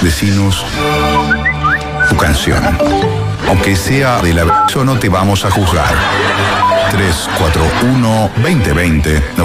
Decinos tu canción. Aunque sea de la... no te vamos a juzgar. 341-2020